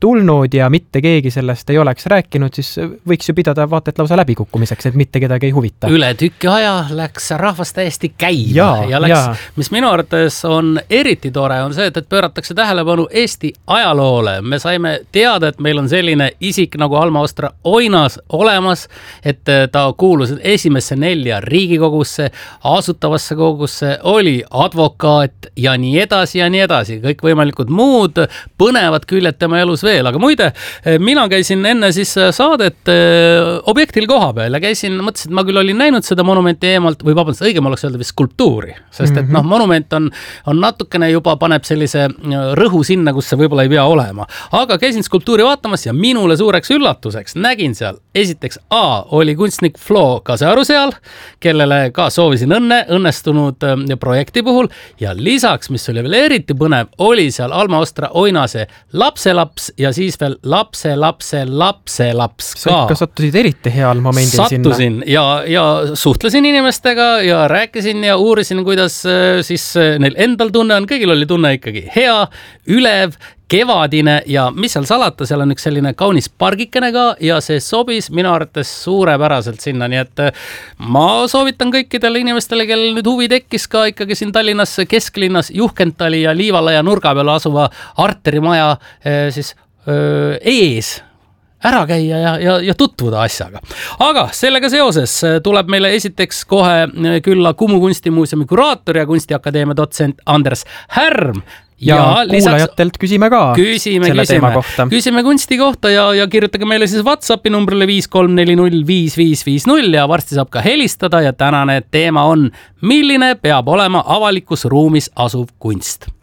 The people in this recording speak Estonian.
tulnud ja mitte keegi sellest ei oleks rääkinud, siis võiks ju pidada vaata et lausa läbikukkumiseks, et mitte kedagi ei huvita. Üle tükki aja läks rahvas täiesti käima ja läks, mis minu arvates on eriti tore, on see, et pööratakse tähelepanu Eesti ajaloole. Me saime teada, et meil on selline isik nagu Alma Ostra Oinas olemas, et ta kuulus esimesse 4 Riigikogusse, asutavasse kogusse, oli advokaat ja nii edasi ja nii edasi. Kõik võimalikud muud põnevad küljed tema elus veel, aga muide, mina käisin enne siis saadet objektil koha peal ja mõtlesin, et ma küll olin näinud seda monumenti eemalt, või vabandust, õigem oleks öelda vist skulptuuri, sest et monument on natukene juba paneb sellise rõhu sinna, kus see võib-olla ei pea olema. Aga käisin skulptuuri vaatamas ja minule suureks üllatuseks nägin seal, esiteks oli kunstnik Flo Kasearu seal, kellele ka soovisin õnnestunud projekti puhul ja lisaks, mis oli veel eriti põnev, oli seal Alma Ostra Oinase lapselaps ja siis veel lapselaps ka. Sa ikka sattusid eriti heal momendil sattusin sinna. Ja suhtlesin inimestega ja rääkisin ja uurisin, kuidas siis neil endal tunne on. Kõigil oli tunne ikkagi hea, ülev, kevadine ja mis seal salata, seal on üks selline kaunis pargikene ka ja see sobis minu arvates suurepäraselt sinna, nii et ma soovitan kõikidele inimestele, kellel nüüd huvi tekkis ka ikkagi siin Tallinnas kesklinnas Juhkentali ja Liivalaia nurga peal asuva Arteri maja siis ees ära käia ja tutvuda asjaga. Aga sellega seoses tuleb meile esiteks kohe külla Kumu kunstimuuseumi kuraator ja kunstiakadeemia dotsent Anders Härm. Ja kuulajatelt küsime ka selle teema kohta. Küsime kunsti kohta ja kirjutage meile siis WhatsAppi numbrile 53405550 ja varsti saab ka helistada ja tänane teema on, milline peab olema avalikus ruumis asuv kunst.